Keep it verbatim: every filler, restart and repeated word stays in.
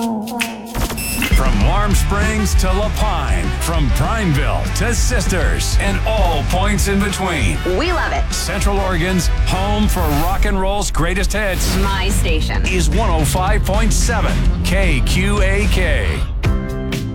From Warm Springs to La Pine, from Prineville to Sisters, and all points in between. We love it. Central Oregon's home for rock and roll's greatest hits My station is one oh five point seven K Q A K.